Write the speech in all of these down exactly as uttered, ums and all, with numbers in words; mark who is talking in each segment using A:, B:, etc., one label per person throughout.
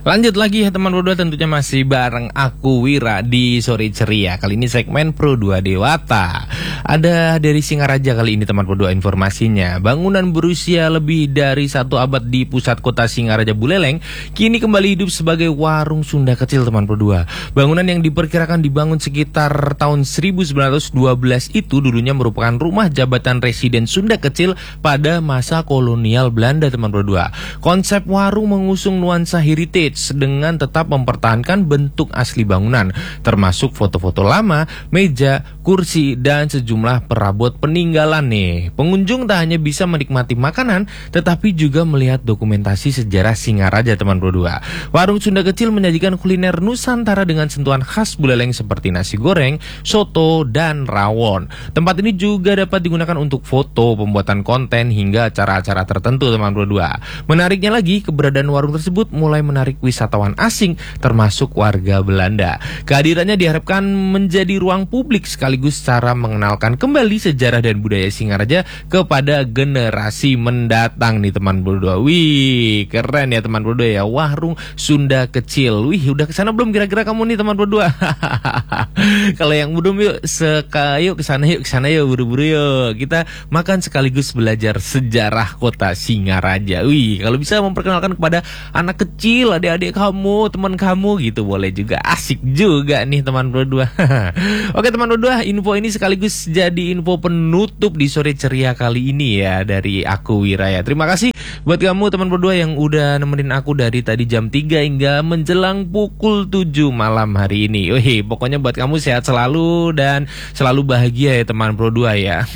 A: Lanjut lagi ya teman Pro dua, tentunya masih bareng aku Wira di Sore Ceria. Kali ini segmen Pro dua Dewata. Ada dari Singaraja kali ini teman Pro dua informasinya. Bangunan berusia lebih dari satu abad di pusat kota Singaraja Buleleng kini kembali hidup sebagai warung Sunda kecil teman Pro dua. Bangunan yang diperkirakan dibangun sekitar tahun seribu sembilan ratus dua belas itu dulunya merupakan rumah jabatan residen Sunda kecil pada masa kolonial Belanda teman Pro dua. Konsep warung mengusung nuansa heritage dengan tetap mempertahankan bentuk asli bangunan, termasuk foto-foto lama, meja, kursi, dan sejumlah perabot peninggalan nih. Pengunjung tak hanya bisa menikmati makanan, tetapi juga melihat dokumentasi sejarah Singaraja teman Pro dua. Warung Sunda kecil menyajikan kuliner Nusantara dengan sentuhan khas Buleleng seperti nasi goreng, soto, dan rawon. Tempat ini juga dapat digunakan untuk foto, pembuatan konten, hingga acara-acara tertentu teman Pro dua. Menariknya lagi, keberadaan warung tersebut mulai menarik wisatawan asing termasuk warga Belanda. Kehadirannya diharapkan menjadi ruang publik sekaligus cara mengenalkan kembali sejarah dan budaya Singaraja kepada generasi mendatang nih teman Pro dua. Wih, keren ya teman Pro dua ya, warung Sunda kecil. Wih, udah kesana belum kira-kira kamu nih teman Pro dua? Kalau yang belum yuk, seka, yuk kesana yuk, kesana yuk, buru-buru yuk. Kita makan sekaligus belajar sejarah kota Singaraja. Wih, kalau bisa memperkenalkan kepada anak kecil, adik-adik kamu, teman kamu gitu, boleh juga, asik juga nih teman Pro dua. Oke teman Pro dua, info ini sekaligus jadi info penutup di Sore Ceria kali ini ya dari aku Wira ya. Terima kasih buat kamu teman Pro dua yang udah nemenin aku dari tadi jam tiga hingga menjelang pukul tujuh malam hari ini. Wih, pokoknya buat kamu sehat selalu dan selalu bahagia ya teman Pro dua ya.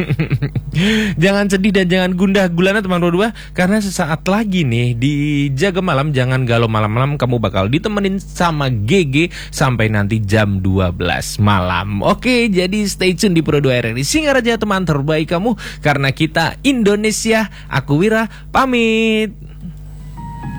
A: Jangan sedih dan jangan gundah gulana teman Pro dua, karena sesaat lagi nih di Jaga Malam Jangan Galau Malam-malam kamu bakal ditemenin sama G G sampai nanti jam dua belas malam. Oke, jadi stay tune di Pro dua R R I Singaraja, teman terbaik kamu, karena kita Indonesia. Aku Wira pamit.